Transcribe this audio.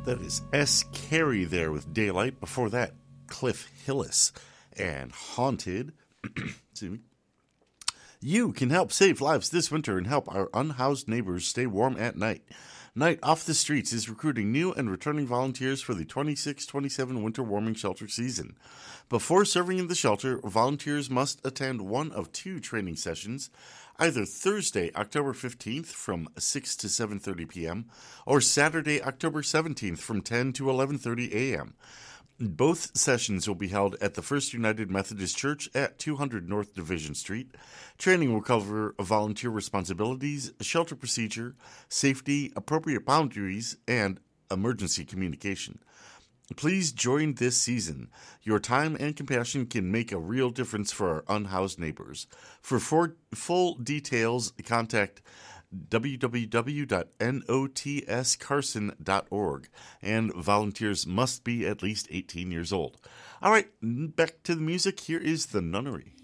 That is S. Carey there with Daylight. Before that, Cliff Hillis and Haunted. Excuse me. You can help save lives this winter and help our unhoused neighbors stay warm at night. Night Off the Streets is recruiting new and returning volunteers for the 26-27 winter warming shelter season. Before serving in the shelter, volunteers must attend one of two training sessions, either Thursday, October 15th from 6 to 7:30 p.m. or Saturday, October 17th from 10 to 11:30 a.m. Both sessions will be held at the First United Methodist Church at 200 North Division Street. Training will cover volunteer responsibilities, shelter procedure, safety, appropriate boundaries, and emergency communication. Please join this season. Your time and compassion can make a real difference for our unhoused neighbors. For full details, contact www.notscarson.org, and volunteers must be at least 18 years old. All right, back to the music. Here is The Nunnery.